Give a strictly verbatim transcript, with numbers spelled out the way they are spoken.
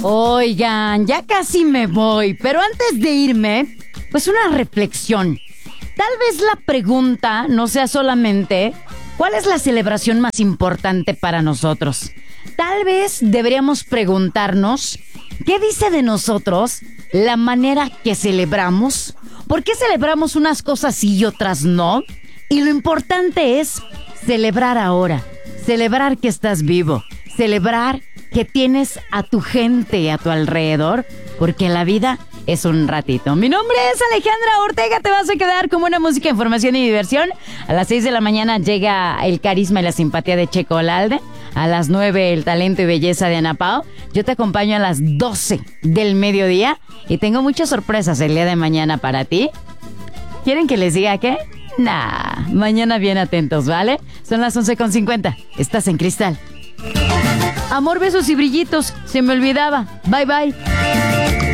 Oigan, ya casi me voy, pero antes de irme, pues una reflexión. Tal vez la pregunta no sea solamente ¿cuál es la celebración más importante para nosotros? Tal vez deberíamos preguntarnos ¿qué dice de nosotros la manera que celebramos? ¿Por qué celebramos unas cosas sí y otras no? Y lo importante es celebrar ahora, celebrar que estás vivo, celebrar que tienes a tu gente a tu alrededor, porque la vida es un ratito. Mi nombre es Alejandra Ortega, te vas a quedar con buena música, información y diversión. A las seis de la mañana llega el carisma y la simpatía de Checo Olalde. A las nueve el talento y belleza de Ana Pao. Yo te acompaño a las doce del mediodía y tengo muchas sorpresas el día de mañana para ti. ¿Quieren que les diga qué? Nah, mañana bien atentos, ¿vale? Son las once con cincuenta. Estás en Cristal. Amor, besos y brillitos. Se me olvidaba. Bye, bye.